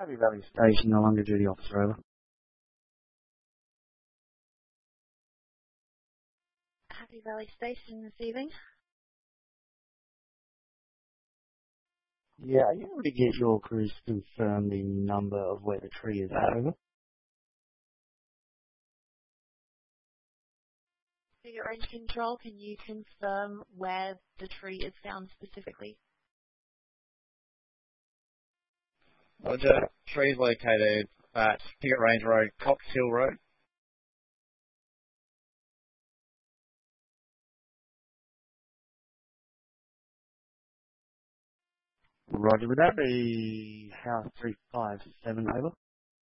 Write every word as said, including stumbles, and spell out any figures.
Happy Valley Station, no longer duty officer, over. Happy Valley Station this evening. Yeah, are you able to get your crews to confirm the number of where the tree is at, over? Figure range control, can you confirm where the tree is found specifically? Roger. Trees located at Picket Range Road, Cox Hill Road. Roger, would that be house three five seven, over?